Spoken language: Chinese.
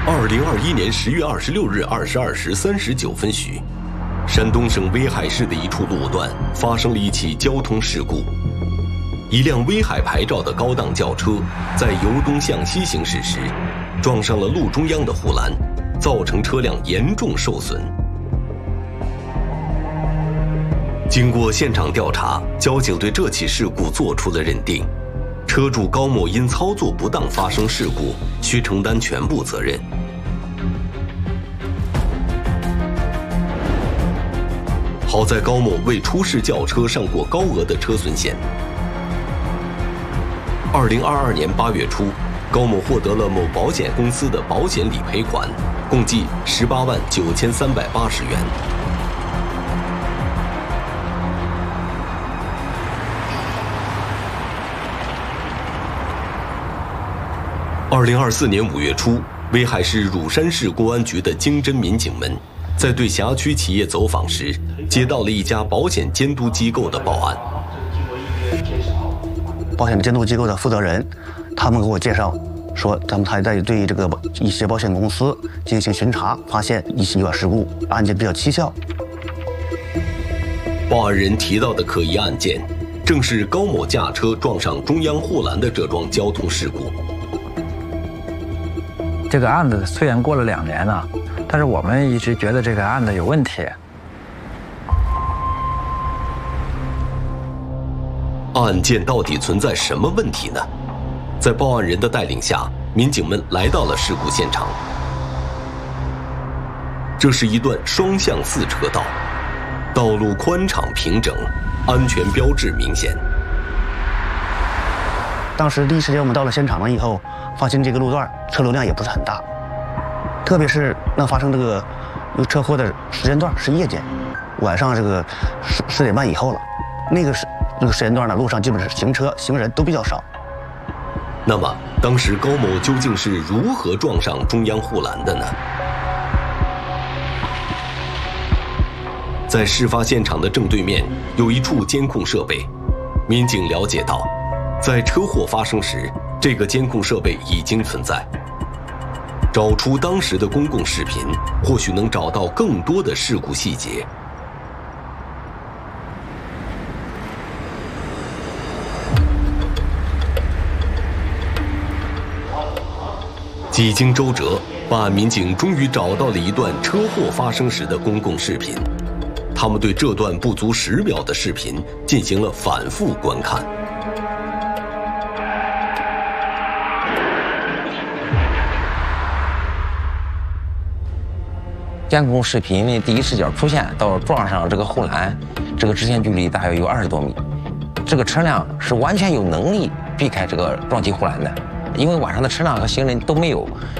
2021年10月26日22时39分许，山东省威海市的一处路段发生了一起交通事故。一辆威海牌照的高档轿车在由东向西行驶时，撞上了路中央的护栏，造成车辆严重受损。经过现场调查，交警对这起事故作出了认定。车主高某因操作不当发生事故，需承担全部责任。好在高某为出示轿车上过高额的车损险。2022年8月初，高某获得了某保险公司的保险理赔款，共计189380元。2024年5月初，威海市乳山市公安局的经侦民警们在对辖区企业走访时，接到了一家保险监督机构的报案。 保险监督机构的负责人，他们给我介绍说，他们还在对这个一些保险公司进行巡查，发现一些意外事故，案件比较蹊跷。 报案人提到的可疑案件，正是高某驾车撞上中央护栏的这桩交通事故。 这个案子虽然过了2年了，但是我们一直觉得这个案子有问题。 案件到底存在什么问题呢？在报案人的带领下，民警们来到了事故现场。这是一段双向4车道，道路宽敞平整，安全标志明显。 当时第一时间我们到了现场了以后，发现这个路段车流量也不是很大，特别是那发生这个有车祸的时间段是夜间，晚上这个10点半以后了，那个时间段呢，路上基本是行人都比较少。 那么当时高某究竟是如何撞上中央护栏的呢？在事发现场的正对面有一处监控设备，民警了解到，在车祸发生时，这个监控设备已经存在。找出当时的公共视频，或许能找到更多的事故细节。几经周折，办案民警终于找到了一段车祸发生时的公共视频。他们对这段不足10秒的视频进行了反复观看。 监控视频的第一视角出现到撞上这个护栏，这个直线距离大约有20多米。这个车辆是完全有能力避开这个撞击护栏的，因为晚上的车辆和行人都没有